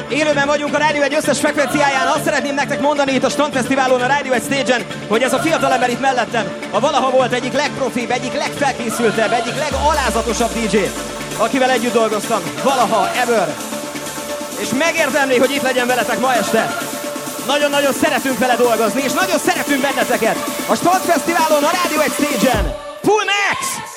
Élőben vagyunk a Rádió egy összes frekvenciáján. Azt szeretném nektek mondani itt a Standfesztiválon, a Rádió egy stage-en, hogy ez a fiatalember itt mellettem, a valaha volt egyik legprofibb, egyik legfelkészültebb, egyik legalázatosabb DJ, akivel együtt dolgoztam. Valaha, ever. És megérdemli, hogy itt legyen veletek ma este. Nagyon-nagyon szeretünk vele dolgozni, és nagyon szeretünk benneteket. A Standfesztiválon, a Rádió egy stage-en. Full Max!